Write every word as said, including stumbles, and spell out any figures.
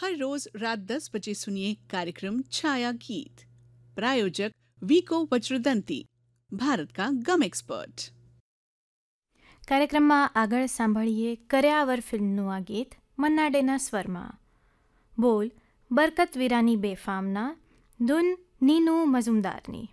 हर रोज रात दस बजे सुनिए कार्यक्रम छाया गीत। प्रायोजक વીકો વજ્રદંતી, ભારત का ગમ એક્સપર્ટ। કાર્યક્રમમાં આગળ સાંભળીએ કર્યાવર ફિલ્મનું આ ગીત મન્ના ડેના સ્વરમાં। બોલ બરકત વીરાની બેફામના, ધૂન નીનુ મઝુમદારની।